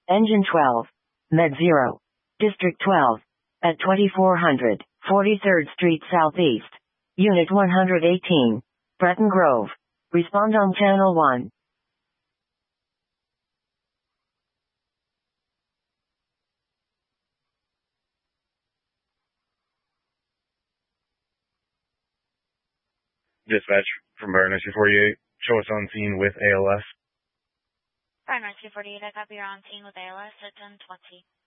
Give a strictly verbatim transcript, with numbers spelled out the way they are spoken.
Engine twelve. Med zero. District twelve. At twenty-four hundred, forty-third Street Southeast. Unit one hundred eighteen. Breton Grove. Respond on channel one. Dispatch from Baroness two forty-eight. Show us on scene with A L S. Baroness two forty-eight, I copy you're on scene with A L S at ten twenty.